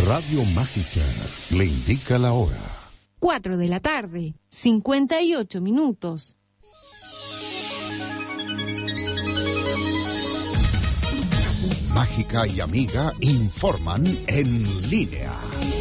Radio Mágica le indica la hora. 4 de la tarde, 58 minutos. Mágica y Amiga informan en línea.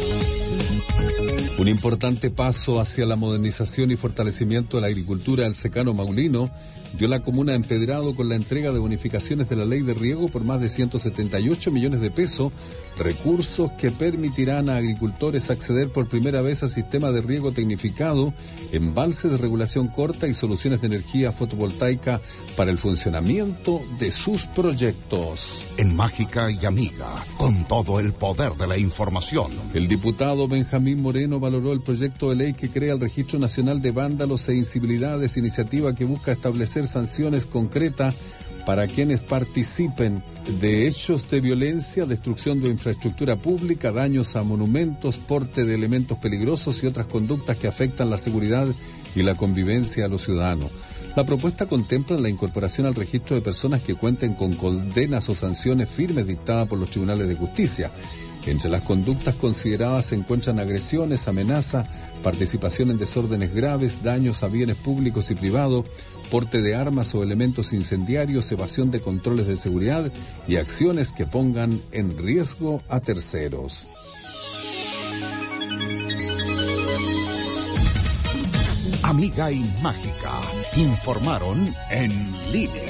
Un importante paso hacia la modernización y fortalecimiento de la agricultura del secano maulino dio la comuna de Empedrado con la entrega de bonificaciones de la ley de riego por más de 178 millones de pesos, recursos que permitirán a agricultores acceder por primera vez a sistemas de riego tecnificado, embalses de regulación corta y soluciones de energía fotovoltaica para el funcionamiento de sus proyectos. En Mágica y Amiga, con todo el poder de la información. El diputado Benjamín Moreno valoró el proyecto de ley que crea el Registro Nacional de Vándalos e Incivilidades, iniciativa que busca establecer sanciones concretas para quienes participen de hechos de violencia, destrucción de infraestructura pública, daños a monumentos, porte de elementos peligrosos y otras conductas que afectan la seguridad y la convivencia de los ciudadanos. La propuesta contempla la incorporación al registro de personas que cuenten con condenas o sanciones firmes dictadas por los tribunales de justicia. Entre las conductas consideradas se encuentran agresiones, amenazas, participación en desórdenes graves, daños a bienes públicos y privados, porte de armas o elementos incendiarios, evasión de controles de seguridad y acciones que pongan en riesgo a terceros. Amiga y Mágica informaron en línea.